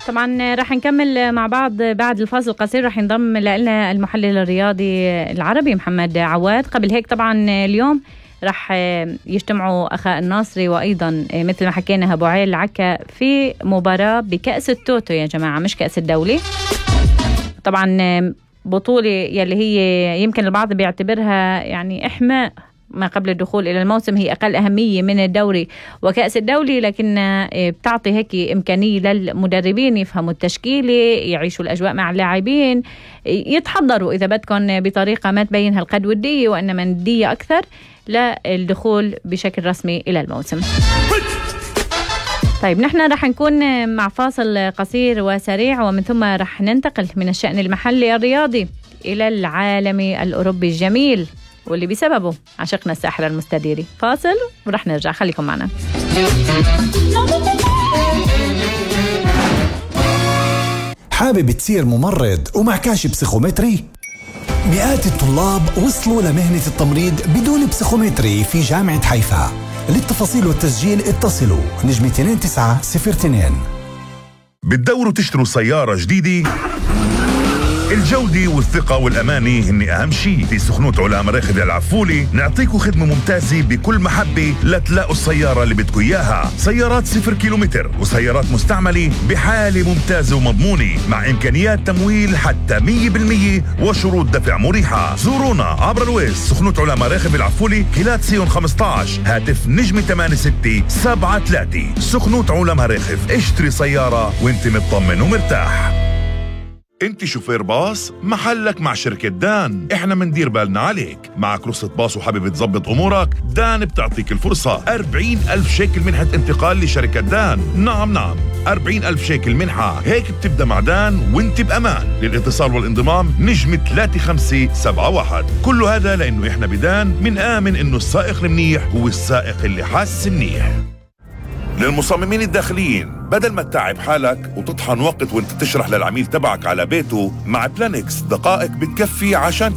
طبعا رح نكمل مع بعض بعد الفاصل القصير. رح ينضم لنا المحلل الرياضي العربي محمد عواد. قبل هيك طبعا اليوم رح يجتمعوا أخاء الناصري وأيضا مثل ما حكينا أبو عيل عكا في مباراة بكأس التوتو يا جماعة، مش كأس الدولي. طبعا بطولة يلي هي يمكن البعض بيعتبرها يعني إحماء ما قبل الدخول إلى الموسم، هي أقل أهمية من الدوري وكأس الدولي، لكن بتعطي هيك إمكانية للمدربين يفهموا التشكيلة، يعيشوا الأجواء مع اللاعبين، يتحضروا إذا بدكم بطريقة ما تبين هالقد ودية وإنما ندية أكثر للدخول بشكل رسمي إلى الموسم. طيب نحن رح نكون مع فاصل قصير وسريع، ومن ثم رح ننتقل من الشأن المحلي الرياضي إلى العالمي الأوروبي الجميل واللي بسببه عشقنا الساحر المستديري. فاصل ورح نرجع، خليكم معنا. حابب تصير ممرض ومعكاش بسيخومتري؟ مئات الطلاب وصلوا لمهنة التمريض بدون بسيخومتري في جامعة حيفا. للتفاصيل والتسجيل اتصلوا نجم 2902. بتدوروا تشتروا سيارة جديدة؟ الجودة والثقة والأمانة هن أهم شيء. في سخنوت علا مراخد العفولي نعطيكم خدمة ممتازة بكل محبة لتلاقوا السيارة اللي بدكم إياها. سيارات 0 كيلومتر وسيارات مستعملة بحالة ممتازة ومضمونة مع إمكانيات تمويل حتى 100% وشروط دفع مريحة. زورونا عبر الويز سخنوت علا مراخد العفولي كيلات سيون 15 هاتف نجم 8673. سخنوت علا مراخد، اشتري سيارة وانت مطمن ومرتاح. انت شوفير باص؟ محلك مع شركة دان. احنا مندير بالنا عليك. معك رخصة باص وحابب تظبط امورك؟ دان بتعطيك الفرصة 40,000 شيكل منحة انتقال لشركة دان. نعم 40,000 شيكل منحة. هيك بتبدأ مع دان وانت بأمان. للاتصال والانضمام نجم 3571. كل هذا لانه احنا بدان من آمن انه السائق المنيح هو السائق اللي حاس منيح. للمصممين الداخليين، بدل ما تتعب حالك وتطحن وقت وانت تشرح للعميل تبعك على بيته، مع بلانكس دقائق بتكفي عشان